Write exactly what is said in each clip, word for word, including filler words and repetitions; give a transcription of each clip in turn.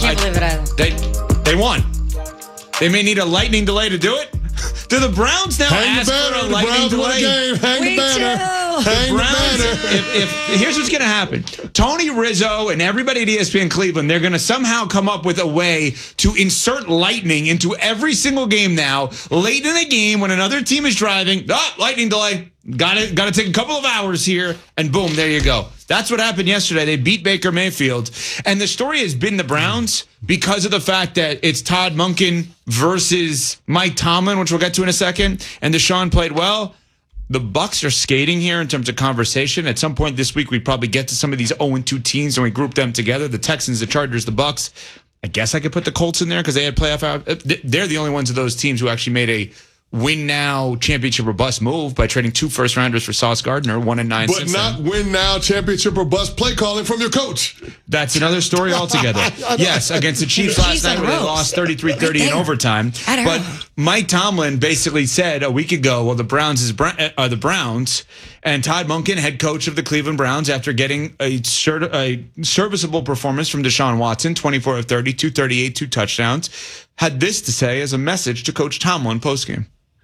can't I, believe it either. They, they won. They may need a lightning delay to do it. Do the Browns now Hang ask the for a lightning delay? Game. Hang We the banner. too. Hang The the Browns, banner. if, if, here's what's going to happen. Tony Rizzo and everybody at E S P N Cleveland, they're going to somehow come up with a way to insert lightning into every single game now. Late in the game, when another team is driving, oh, lightning delay. Got to got to take a couple of hours here, and boom, there you go. That's what happened yesterday. They beat Baker Mayfield. And the story has been the Browns because of the fact that it's Todd Monken versus Mike Tomlin, which we'll get to in a second, and Deshaun played well. The Bucs are skating here in terms of conversation. At some point this week, we'd probably get to some of these oh and two teams, and we group them together, the Texans, the Chargers, the Bucs. I guess I could put the Colts in there because they had playoff out. They're the only ones of those teams who actually made a win now championship or bust move by trading two first rounders for Sauce Gardner, one and nine. But not then. win now championship or bust play calling from your coach. That's another story altogether. Yes, against the Chiefs The last Chiefs night on where they ropes. lost thirty-three thirty in overtime. At But Arrowhead. Mike Tomlin basically said a week ago, well, the Browns is are the Browns, and Todd Monken, head coach of the Cleveland Browns, after getting a, certi- a serviceable performance from Deshaun Watson, twenty-four of thirty, two thirty-eight, two touchdowns, had this to say as a message to Coach Tomlin postgame.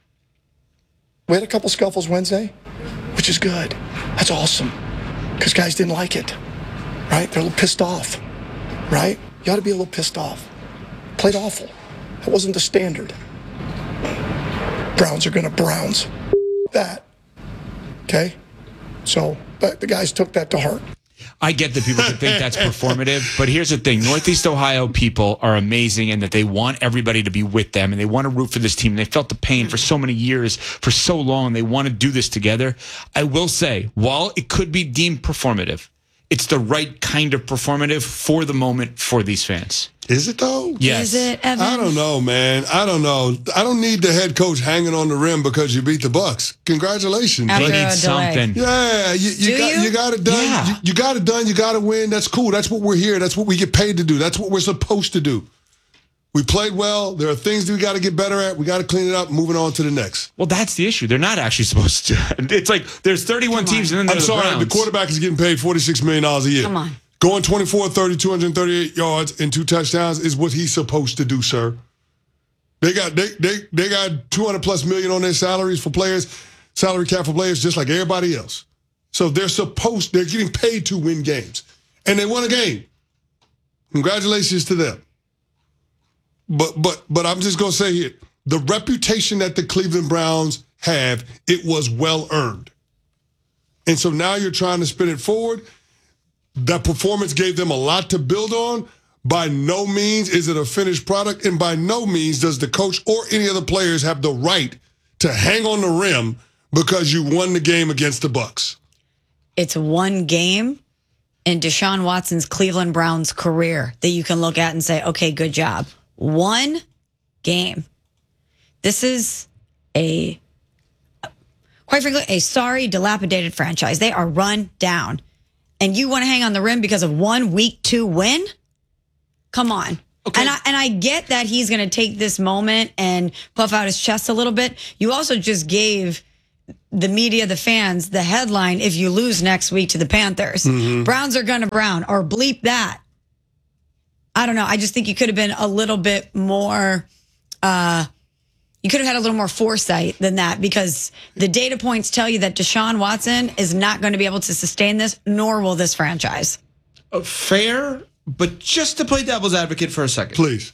We had a couple scuffles Wednesday, which is good. That's awesome. Because guys didn't like it, right? They're a little pissed off, right? You ought to be a little pissed off. Played awful. That wasn't the standard. Browns are going to Browns. That. Okay? So, but the guys took that to heart. I get that people can think that's performative, but here's the thing. Northeast Ohio people are amazing in that they want everybody to be with them and they want to root for this team. They felt the pain for so many years, for so long. They want to do this together. I will say, while it could be deemed performative, it's the right kind of performative for the moment for these fans. Is it though? Yes. Is it, Evan? I don't know, man. I don't know. I don't need the head coach hanging on the rim because you beat the Bucs. Congratulations. After They a need delay. something. Yeah, you, you Do got you? you got it done. Yeah. You, you got it done. You got to win. That's cool. That's what we're here. That's what we get paid to do. That's what we're supposed to do. We played well. There are things that we got to get better at. We got to clean it up. Moving on to the next. Well, that's the issue. They're not actually supposed to. It's like there's thirty-one teams and then I'm there's sorry. the Browns. The quarterback is getting paid forty-six million dollars a year. Come on. Going twenty-four thirty, two thirty-eight yards and two touchdowns is what he's supposed to do, sir. They got they they they got two hundred plus million on their salaries for players, salary cap for players, just like everybody else. So they're supposed they're getting paid to win games, and they won a game. Congratulations to them. But but but I'm just gonna say here, the reputation that the Cleveland Browns have, it was well earned, and so now you're trying to spin it forward. That performance gave them a lot to build on. By no means is it a finished product, and by no means does the coach or any of the players have the right to hang on the rim because you won the game against the Bucs. It's one game in Deshaun Watson's Cleveland Browns career that you can look at and say, okay, good job. One game. This is a, quite frankly, a sorry, dilapidated franchise. They are run down. And you want to hang on the rim because of one week two win? Come on. Okay. And I and I get that he's going to take this moment and puff out his chest a little bit. You also just gave the media, the fans, the headline, if you lose next week to the Panthers. Mm-hmm. Browns are going to Brown, or bleep that. I don't know. I just think you could have been a little bit more, uh, you could have had a little more foresight than that, because the data points tell you that Deshaun Watson is not going to be able to sustain this, nor will this franchise. Uh, fair, but just to play devil's advocate for a second. Please.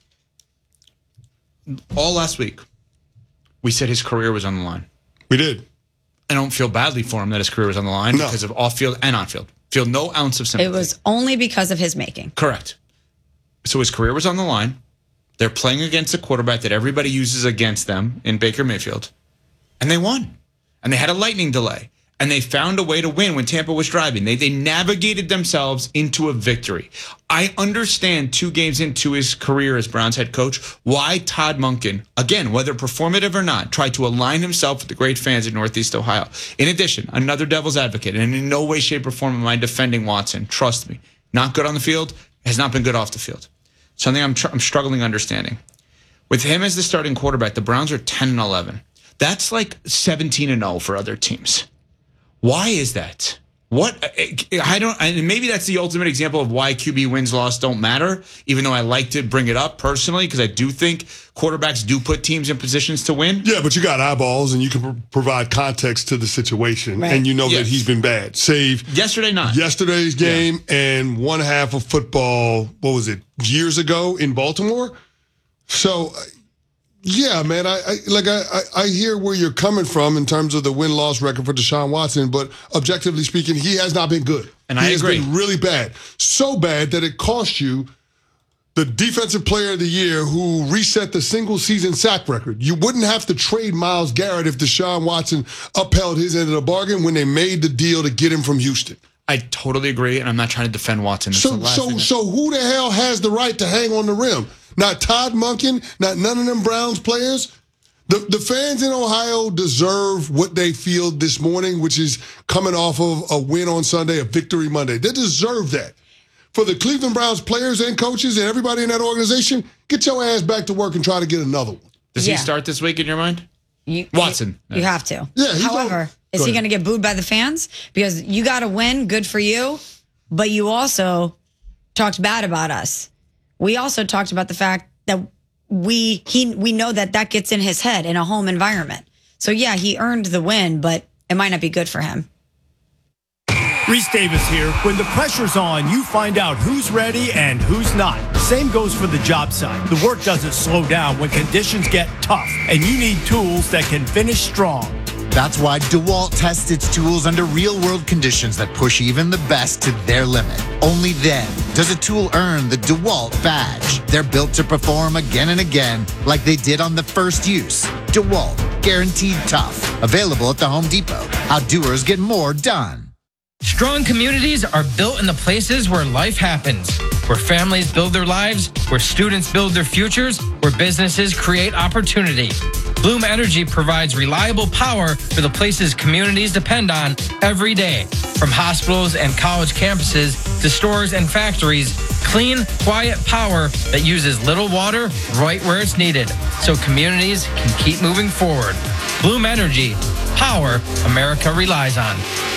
All last week, we said his career was on the line. We did. I don't feel badly for him that his career was on the line No. because of off-field and on-field. Feel no ounce of sympathy. It was only because of his making. Correct. So his career was on the line. They're playing against a quarterback that everybody uses against them in Baker Mayfield. And they won. And they had a lightning delay. And they found a way to win when Tampa was driving. They they navigated themselves into a victory. I understand two games into his career as Browns head coach why Todd Monken, again, whether performative or not, tried to align himself with the great fans in Northeast Ohio. In addition, another devil's advocate, and in no way, shape, or form am I defending Watson. Trust me. Not good on the field, has not been good off the field. Something I'm, tr- I'm struggling understanding. With him as the starting quarterback, the Browns are ten and eleven. That's like seventeen and oh for other teams. Why is that? What I don't, and maybe that's the ultimate example of why Q B wins loss don't matter. Even though I like to bring it up personally because I do think quarterbacks do put teams in positions to win. Yeah, but you got eyeballs and you can pro- provide context to the situation, right. and you know Yes. that he's been bad. Save Yesterday, not yesterday's game yeah. and one half of football. What was it? Years ago in Baltimore. So. Yeah, man. I, I like I, I hear where you're coming from in terms of the win-loss record for Deshaun Watson, but objectively speaking, he has not been good. And he I has agree. been really bad. So bad that it cost you the defensive player of the year who reset the single-season sack record. You wouldn't have to trade Myles Garrett if Deshaun Watson upheld his end of the bargain when they made the deal to get him from Houston. I totally agree, and I'm not trying to defend Watson. That's So, the last so, thing that- so who the hell has the right to hang on the rim? Not Todd Monken, not none of them Browns players. The, the fans in Ohio deserve what they feel this morning, which is coming off of a win on Sunday, a victory Monday. They deserve that. For the Cleveland Browns players and coaches and everybody in that organization, get your ass back to work and try to get another one. Does Yeah. he start this week in your mind? You, Watson. You, you have to. Yeah, he's However, on- is Go he ahead. going to get booed by the fans? Because you got to win, good for you, but you also talked bad about us. We also talked about the fact that we he we know that that gets in his head in a home environment. So yeah, he earned the win, but it might not be good for him. Reese Davis here. When the pressure's on, you find out who's ready and who's not. Same goes for the job site. The work doesn't slow down when conditions get tough, and you need tools that can finish strong. That's why DeWalt tests its tools under real-world conditions that push even the best to their limit. Only then does a tool earn the DeWalt badge. They're built to perform again and again like they did on the first use. DeWalt, guaranteed tough. Available at the Home Depot. How doers get more done. Strong communities are built in the places where life happens, where families build their lives, where students build their futures, where businesses create opportunity. Bloom Energy provides reliable power for the places communities depend on every day. From hospitals and college campuses to stores and factories, clean, quiet power that uses little water right where it's needed, so communities can keep moving forward. Bloom Energy, power America relies on.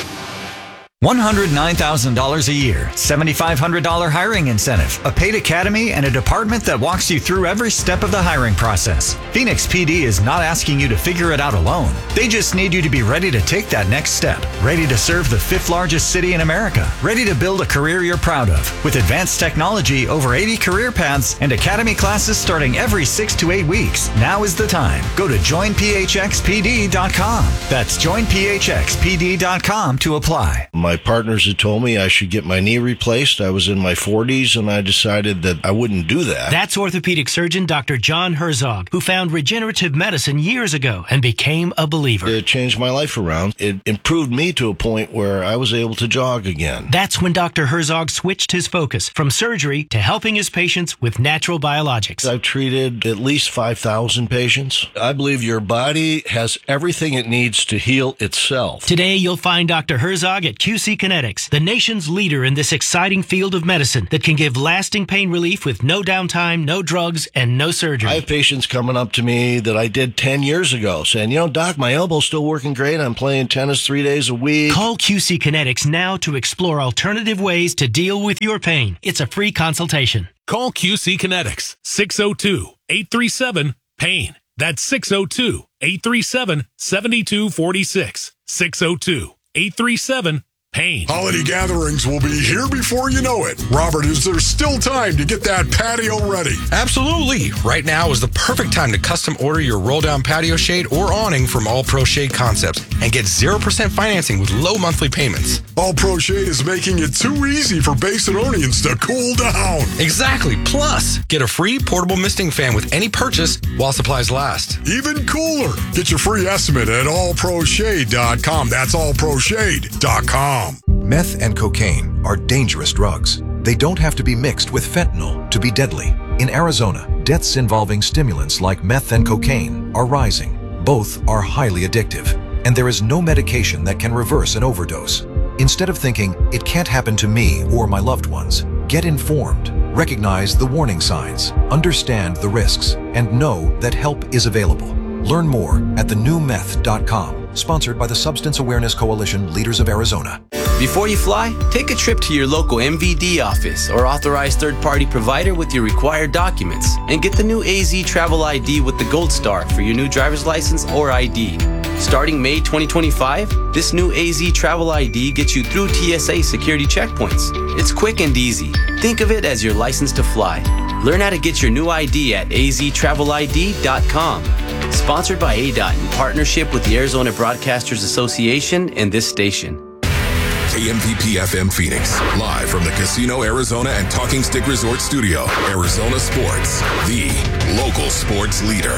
one hundred nine thousand dollars a year, seven thousand five hundred dollars hiring incentive, a paid academy, and a department that walks you through every step of the hiring process. Phoenix P D is not asking you to figure it out alone. They just need you to be ready to take that next step, ready to serve the fifth largest city in America, ready to build a career you're proud of. With advanced technology, over eighty career paths, and academy classes starting every six to eight weeks, now is the time. Go to join p h x p d dot com. That's join p h x p d dot com to apply. My partners had told me I should get my knee replaced. I was in my forties, and I decided that I wouldn't do that. That's orthopedic surgeon Doctor John Herzog, who found regenerative medicine years ago and became a believer. It changed my life around. It improved me to a point where I was able to jog again. That's when Doctor Herzog switched his focus from surgery to helping his patients with natural biologics. I've treated at least five thousand patients. I believe your body has everything it needs to heal itself. Today, you'll find Doctor Herzog at Q C Kinetics, the nation's leader in this exciting field of medicine that can give lasting pain relief with no downtime, no drugs, and no surgery. I have patients coming up to me that I did ten years ago saying, you know, Doc, my elbow's still working great. I'm playing tennis three days a week. Call Q C Kinetics now to explore alternative ways to deal with your pain. It's a free consultation. Call Q C Kinetics, six oh two, eight three seven, pain. That's six oh two, eight three seven, seven two four six. six oh two, eight three seven, pain. Holiday gatherings will be here before you know it. Robert, is there still time to get that patio ready? Absolutely. Right now is the perfect time to custom order your roll-down patio shade or awning from All Pro Shade Concepts and get zero percent financing with low monthly payments. All Pro Shade is making it too easy for Basinonians to cool down. Exactly. Plus, get a free portable misting fan with any purchase while supplies last. Even cooler. Get your free estimate at all pro shade dot com. That's all pro shade dot com. Meth and cocaine are dangerous drugs. They don't have to be mixed with fentanyl to be deadly. In Arizona, deaths involving stimulants like meth and cocaine are rising. Both are highly addictive, and there is no medication that can reverse an overdose. Instead of thinking, it can't happen to me or my loved ones, get informed, recognize the warning signs, understand the risks, and know that help is available. Learn more at the new meth dot com, sponsored by the Substance Awareness Coalition Leaders of Arizona. Before you fly, take a trip to your local M V D office or authorized third-party provider with your required documents and get the new A Z Travel I D with the Gold Star for your new driver's license or I D. Starting May twenty twenty-five, this new A Z Travel I D gets you through T S A security checkpoints. It's quick and easy. Think of it as your license to fly. Learn how to get your new I D at a z travel I D dot com. Sponsored by A D O T in partnership with the Arizona Broadcasters Association and this station. K M P P F M Phoenix, live from the Casino Arizona and Talking Stick Resort Studio. Arizona Sports, the local sports leader.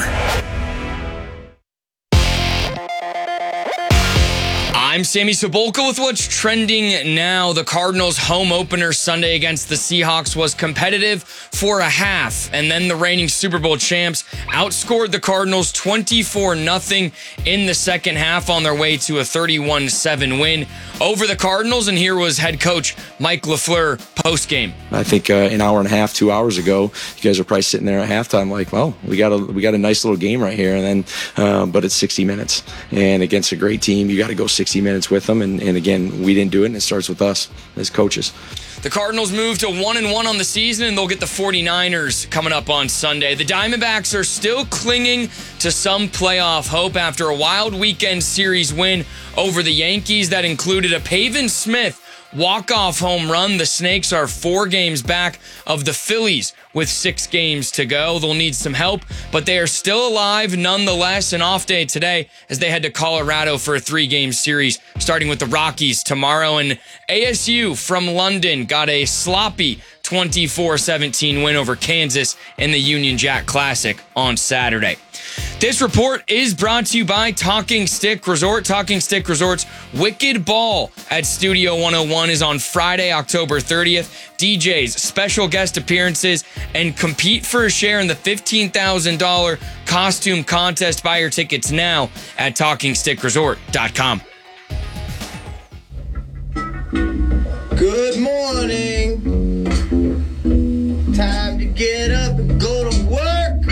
I'm Sammy Sobolka with what's trending now. The Cardinals' home opener Sunday against the Seahawks was competitive for a half, and then the reigning Super Bowl champs outscored the Cardinals twenty-four nothing in the second half on their way to a thirty-one seven win over the Cardinals. And here was head coach Mike LaFleur post-game. I think uh, an hour and a half, two hours ago, you guys are probably sitting there at halftime like, well, we got a we got a nice little game right here, and then uh, but it's sixty minutes, and against a great team, you got to go sixty minutes with them. And, and again, we didn't do it, and it starts with us as coaches. The Cardinals move to one and one on the season, and they'll get the forty-niners coming up on Sunday. The Diamondbacks are still clinging to some playoff hope after a wild weekend series win over the Yankees that included a Pavin Smith walk-off home run. The Snakes are four games back of the Phillies with six games to go. They'll need some help, but they are still alive nonetheless. An off day today as they head to Colorado for a three-game series, starting with the Rockies tomorrow. And A S U from London got a sloppy twenty-four seventeen win over Kansas in the Union Jack Classic on Saturday. This report is brought to you by Talking Stick Resort. Talking Stick Resort's Wicked Ball at Studio one oh one is on Friday, October thirtieth. D Js, special guest appearances, and compete for a share in the fifteen thousand dollars costume contest. Buy your tickets now at talking stick resort dot com. Good morning. Time to get up and go to work.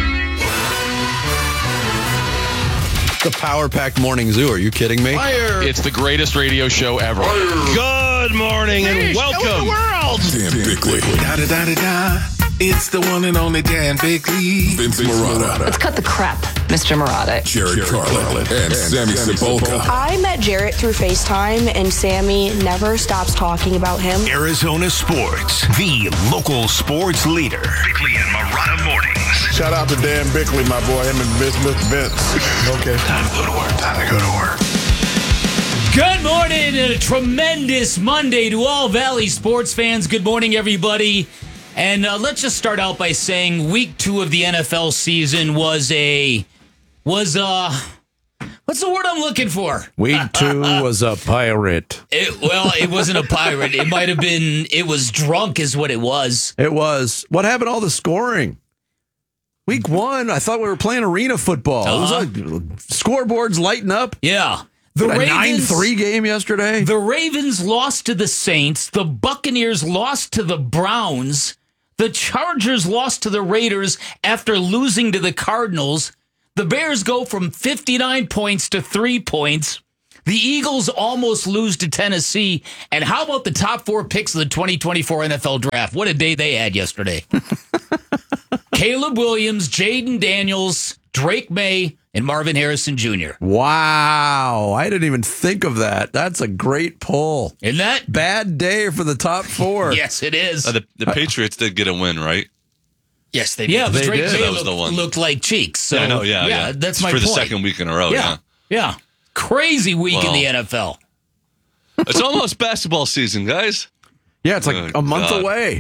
The Power Pack Morning Zoo. Are you kidding me? Fire. It's the greatest radio show ever. Fire. Good morning and Hey, welcome. show the world. Dan Bickley, Da da da da da. It's the one and only Dan Bickley. Vince Marotta, Let's cut the crap, Mister Marotta. Jared Carlin, and Sammy Sepulka. I met Jarrett through FaceTime, and Sammy never stops talking about him. Arizona Sports, the local sports leader. Bickley and Marotta Mornings. Shout out to Dan Bickley, my boy. Him and Mister Vince. Okay. Time to go to work. Time to go to work. Good morning and a tremendous Monday to all Valley sports fans. Good morning, everybody. And uh, let's just start out by saying week two of the N F L season was a, was a, what's the word I'm looking for? Week two was a pirate. It, well, it wasn't a pirate. It might have been, it was drunk is what it was. It was. What happened to all the scoring? Week one, I thought we were playing arena football. Uh-huh. It was like scoreboards lighting up. Yeah. The a Ravens, nine three game yesterday. The Ravens lost to the Saints. The Buccaneers lost to the Browns. The Chargers lost to the Raiders after losing to the Cardinals. The Bears go from fifty-nine points to three points. The Eagles almost lose to Tennessee. And how about the top four picks of the twenty twenty-four N F L Draft? What a day they had yesterday. Caleb Williams, Jaden Daniels, Drake May, and Marvin Harrison Junior Wow. I didn't even think of that. That's a great pull. Isn't that? Bad day for the top four. Yes, it is. Uh, the, the Patriots did get a win, right? Yes, they did. Yeah, they Drake did. May That was looked, the one. looked like cheeks. So, yeah, I know, yeah, yeah. yeah. That's It's my for point. the second week in a row, yeah. Yeah. yeah. Crazy week Wow. in the N F L. It's almost basketball season, guys. Yeah, it's like Oh, a month God. away.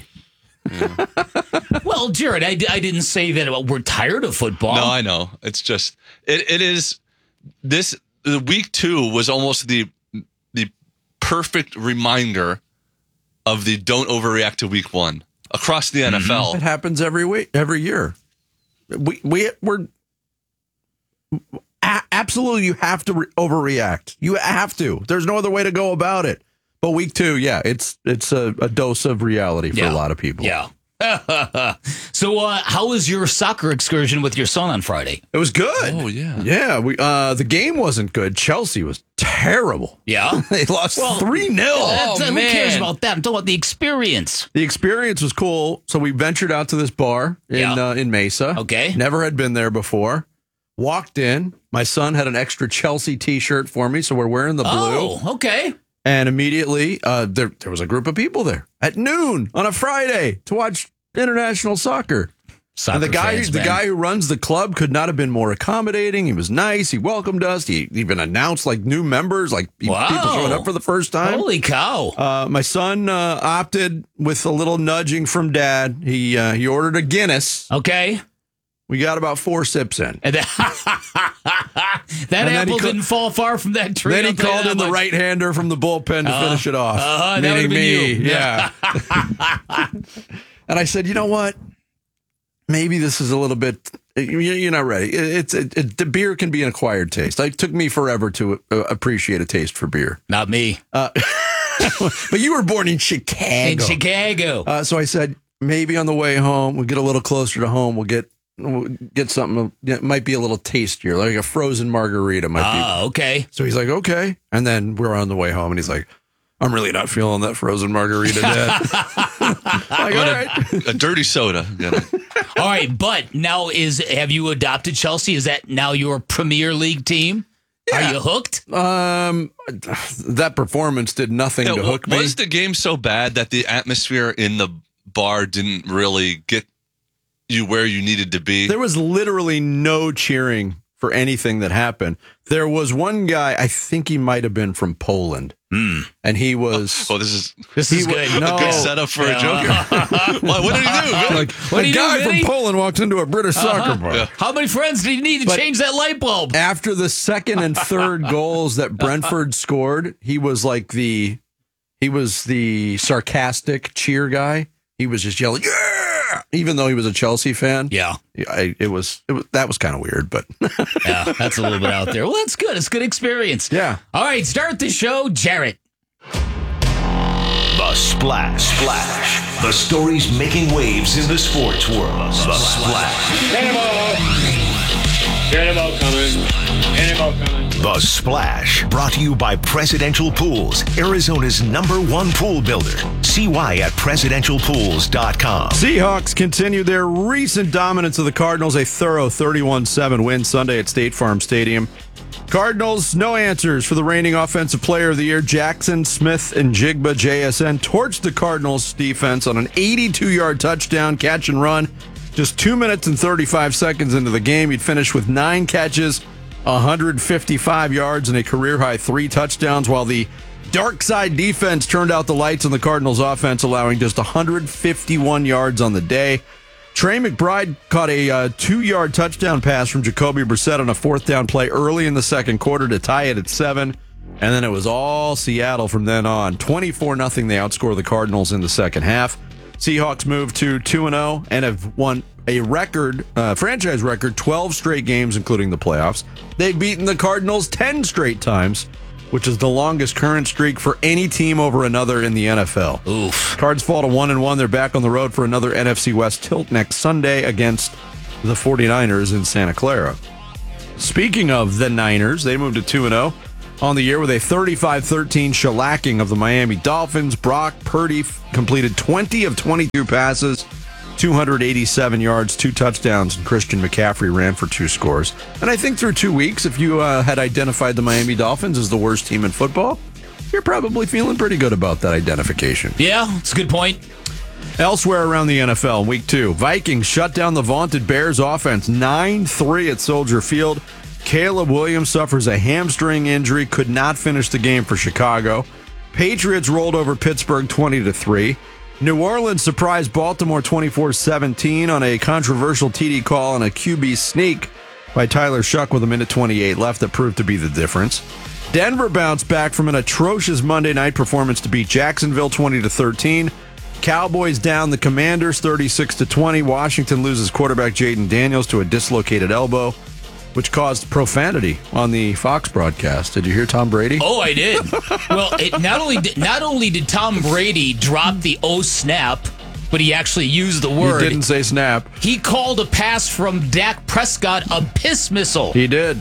Well, Jared, I, I didn't say that we're tired of football. No, I know. It's just, it, it is, this, the week two was almost the the perfect reminder of the don't overreact to week one across the N F L. It happens every week, every year. We, we, we're, a- absolutely, you have to re- overreact. You have to. There's no other way to go about it. But week two, yeah, it's it's a, a dose of reality for Yeah. a lot of people. Yeah. So, uh, how was your soccer excursion with your son on Friday? It was good. Oh, yeah. Yeah, we uh, the game wasn't good. Chelsea was terrible. Yeah? They lost Well, three nil. Oh, Oh, who cares man. about that? I'm talking about the experience. The experience was cool. So we ventured out to this bar in Yeah. uh, in Mesa. Okay. Never had been there before. Walked in. My son had an extra Chelsea T-shirt for me, so we're wearing the blue. Oh, okay. And immediately, uh, there there was a group of people there at noon on a Friday to watch international soccer. Soccer and the guy, fans, the man. guy who runs the club could not have been more accommodating. He was nice. He welcomed us. He even announced like new members, like pe- Wow. people showing up for the first time. Holy cow. Uh, my son uh, opted with a little nudging from dad. He uh, he ordered a Guinness. Okay. We got about four sips in. And that that And then he apple co- didn't fall far from that tree. Then he I'll tell you called that in the much. right-hander from the bullpen to Uh-huh. finish it off. Uh-huh, that meaning would've been me. you. Yeah. And I said, you know what? Maybe this is a little bit. you- You're not ready. It- It's it, it, the beer can be an acquired taste. It took me forever to uh, appreciate a taste for beer. Not me. Uh, but you were born in Chicago. In Chicago. Uh, so I said, maybe on the way home, we'll get a little closer to home. We'll get we'll get something that might be a little tastier, like a frozen margarita might be. Ah, okay. So he's like, okay. And then we're on the way home, and he's like, I'm really not feeling that frozen margarita, Dad. Like, all right. A, a dirty soda. Yeah. All right, but now is have you adopted Chelsea? Is that now your Premier League team? Are you hooked? Um, that performance did nothing Yeah, to hook me. was the game so bad that the atmosphere in the bar didn't really get you where you needed to be? There was literally no cheering for anything that happened. There was one guy, I think he might have been from Poland. And he was. Oh, this is this he is wa- good. No. a good setup for a joker. what, what did he do? Vinny? Like, What a do you guy do, from Vinny? Poland walked into a British soccer bar. Yeah. How many friends do you need to But- change that light bulb? After the second and third goals that Brentford scored, he was like the he was the sarcastic cheer guy. He was just yelling, "Yeah!" Even though he was a Chelsea fan. Yeah. I, it was it was that was kind of weird, but Yeah, that's a little bit out there. Well, that's good. It's a good experience. yeah. All right, start the show, Jarrett. The Splash. Splash. The stories making waves in the sports world. The Splash. Cannonball coming. Cannonball coming. The Splash. Brought to you by Presidential Pools, Arizona's number one pool builder. See why at presidential pools dot com. Seahawks continue their recent dominance of the Cardinals, a thorough thirty-one seven win Sunday at State Farm Stadium. Cardinals, no answers for the reigning Offensive Player of the Year. Jackson Smith and Jigba J S N torched the Cardinals defense on an eighty-two-yard touchdown catch and run. Just two minutes and thirty-five seconds into the game, he'd finished with nine catches, one hundred fifty-five yards, and a career-high three touchdowns, while the dark side defense turned out the lights on the Cardinals offense, allowing just one hundred fifty-one yards on the day. Trey McBride caught a uh, two-yard touchdown pass from Jacoby Brissett on a fourth down play early in the second quarter to tie it at seven. And then it was all Seattle from then on. twenty-four nothing, they outscore the Cardinals in the second half. Seahawks move to two and oh and have won a record, uh, franchise record, twelve straight games, including the playoffs. They've beaten the Cardinals ten straight times, which is the longest current streak for any team over another in the N F L. Oof. Cards fall to one and one. They're back on the road for another N F C West tilt next Sunday against the 49ers in Santa Clara. Speaking of the Niners, they moved to two and oh on the year with a thirty-five thirteen shellacking of the Miami Dolphins. Brock Purdy f- completed twenty of twenty-two passes, two hundred eighty-seven yards, two touchdowns, and Christian McCaffrey ran for two scores. And I think through two weeks, if you uh, had identified the Miami Dolphins as the worst team in football, you're probably feeling pretty good about that identification. Yeah, it's a good point. Elsewhere around the N F L, week two, Vikings shut down the vaunted Bears offense nine three at Soldier Field. Caleb Williams suffers a hamstring injury, could not finish the game for Chicago. Patriots rolled over Pittsburgh twenty to three. New Orleans surprised Baltimore twenty-four seventeen on a controversial T D call and a Q B sneak by Tyler Shuck with a minute twenty-eight left that proved to be the difference. Denver bounced back from an atrocious Monday night performance to beat Jacksonville twenty to thirteen. Cowboys down the Commanders thirty-six to twenty. Washington loses quarterback Jaden Daniels to a dislocated elbow, which caused profanity on the Fox broadcast. Did you hear Tom Brady? Oh, I did. Well, it not only did, not only did Tom Brady drop the oh snap, but he actually used the word. He didn't say snap. He called a pass from Dak Prescott a piss missile. He did.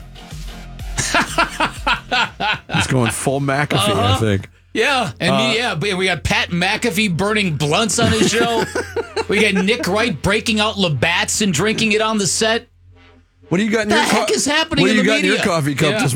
He's going full McAfee, Uh-huh. I think. Yeah, and Uh, yeah, but we got Pat McAfee burning blunts on his show. We got Nick Wright breaking out Labatt's and drinking it on the set. What do you got in the your heck co- is happening What do in you the got in media? your coffee cup Yeah. this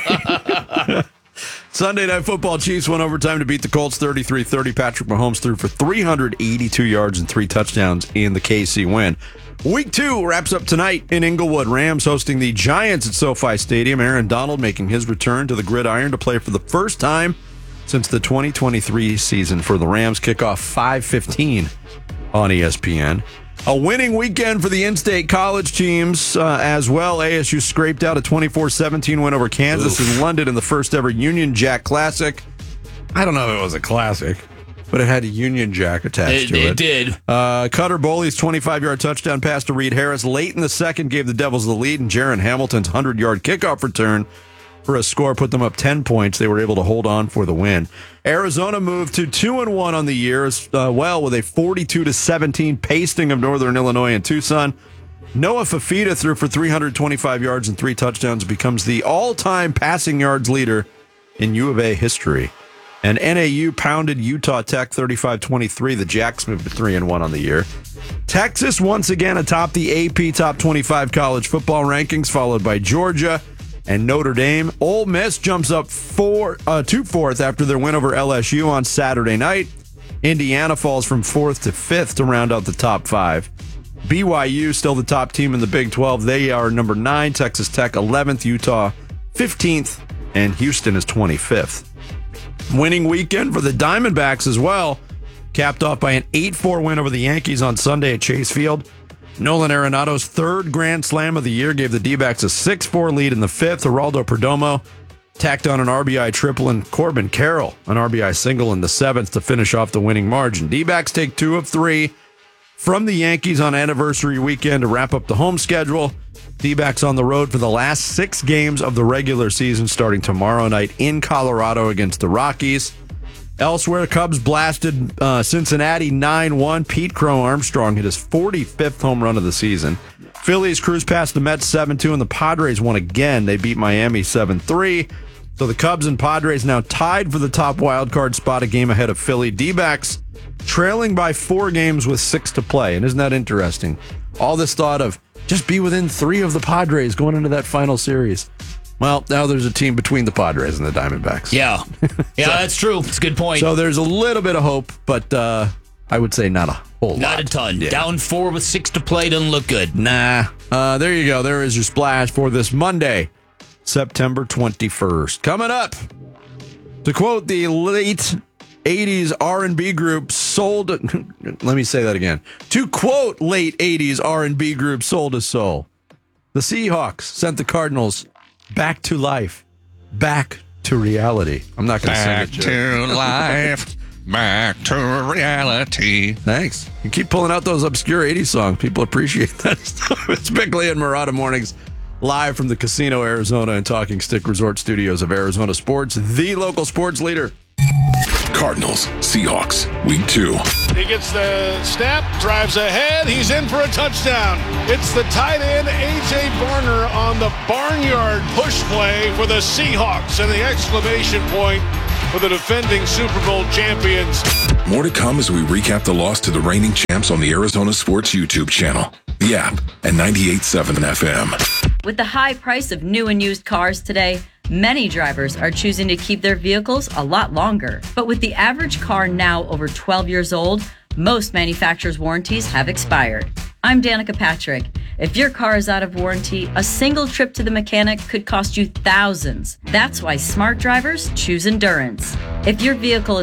morning? Sunday Night Football, Chiefs went overtime to beat the Colts thirty-three thirty. Patrick Mahomes threw for three hundred eighty-two yards and three touchdowns in the K C win. Week two wraps up tonight in Inglewood. Rams hosting the Giants at SoFi Stadium. Aaron Donald making his return to the gridiron to play for the first time since the twenty twenty-three season for the Rams. Kickoff five fifteen on E S P N. A winning weekend for the in-state college teams uh, as well. A S U scraped out a twenty-four seventeen win over Kansas Oof. in London in the first ever Union Jack Classic. I don't know if it was a classic, but it had a Union Jack attached It- to it. it did. Uh, Cutter Boley's twenty-five-yard touchdown pass to Reed Harris late in the second gave the Devils the lead, and Jaron Hamilton's hundred-yard kickoff return for a score put them up ten points. They were able to hold on for the win. Arizona moved to two and one on the year as uh, well with a forty-two to seventeen pasting of Northern Illinois and Tucson. Noah Fafita threw for three hundred twenty-five yards and three touchdowns, becomes the all-time passing yards leader in U of A history. And N A U pounded Utah Tech thirty-five twenty-three. The Jacks moved to three and one on the year. Texas once again atop the A P Top twenty-five college football rankings, followed by Georgia and Notre Dame. Ole Miss jumps up four uh, to fourth after their win over L S U on Saturday night. Indiana falls from fourth to fifth to round out the top five. B Y U still the top team in the Big twelve. They are number nine. Texas Tech eleventh. Utah fifteenth. And Houston is twenty-fifth. Winning weekend for the Diamondbacks as well. Capped off by an eight four win over the Yankees on Sunday at Chase Field. Nolan Arenado's third grand slam of the year gave the D-backs a six four lead in the fifth. Geraldo Perdomo tacked on an R B I triple, and Corbin Carroll an R B I single in the seventh to finish off the winning margin. D-backs take two of three from the Yankees on anniversary weekend to wrap up the home schedule. D-backs on the road for the last six games of the regular season starting tomorrow night in Colorado against the Rockies. Elsewhere, Cubs blasted uh, Cincinnati nine one. Pete Crow Armstrong hit his forty-fifth home run of the season. Phillies cruised past the Mets seven two, and the Padres won again. They beat Miami seven three. So the Cubs and Padres now tied for the top wild card spot, a game ahead of Philly. D-backs trailing by four games with six to play. And isn't that interesting? All this thought of just be within three of the Padres going into that final series. Well, now there's a team between the Padres and the Diamondbacks. Yeah. Yeah, so, that's true. It's a good point. So there's a little bit of hope, but uh, I would say not a whole not lot. Not a ton. Yeah. Down four with six to play doesn't look good. Nah. Uh, there you go. There is your splash for this Monday, September twenty-first. Coming up, to quote the late eighties R and B group Soul, let me say that again. To quote late eighties R and B group Soul to Soul, the Seahawks sent the Cardinals back to life, back to reality. I'm not going to sing it. Back to life, back to reality. Thanks. You keep pulling out those obscure eighties songs. People appreciate that stuff. It's Bickley and Murata Mornings, live from the Casino Arizona and Talking Stick Resort Studios of Arizona Sports, the local sports leader. Cardinals, Seahawks, week two. He gets the snap, drives ahead. He's in for a touchdown. It's the tight end, A J Barner, on the barnyard push play for the Seahawks, and the exclamation point for the defending Super Bowl champions. More to come as we recap the loss to the reigning champs on the Arizona Sports YouTube channel, the app, and ninety-eight point seven F M. With the high price of new and used cars today, many drivers are choosing to keep their vehicles a lot longer. But with the average car now over twelve years old, most manufacturers' warranties have expired. I'm Danica Patrick. If your car is out of warranty, a single trip to the mechanic could cost you thousands. That's why smart drivers choose Endurance. If your vehicle is